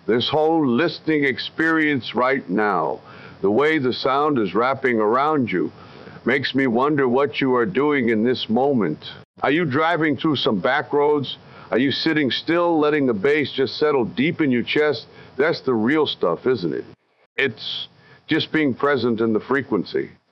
This whole listening experience right now, the way the sound is wrapping around you, makes me wonder what you are doing in this moment. Are you driving through some back roads? Are you sitting still, letting the bass just settle deep in your chest? That's the real stuff, isn't it? It's just being present in the frequency.